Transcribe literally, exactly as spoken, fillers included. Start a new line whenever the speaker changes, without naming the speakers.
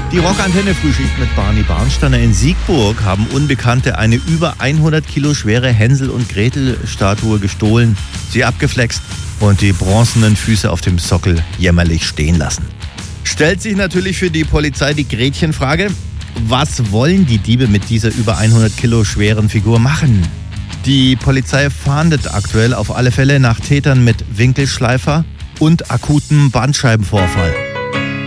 Die Rockantenne Frühschicht mit Barney Barnsteiner. In Siegburg haben Unbekannte eine über hundert Kilo schwere Hänsel- und Gretel-Statue gestohlen, sie abgeflext und die bronzenen Füße auf dem Sockel jämmerlich stehen lassen. Stellt sich natürlich für die Polizei die Gretchenfrage: Was wollen die Diebe mit dieser über hundert Kilo schweren Figur machen? Die Polizei fahndet aktuell auf alle Fälle nach Tätern mit Winkelschleifer und akutem Bandscheibenvorfall.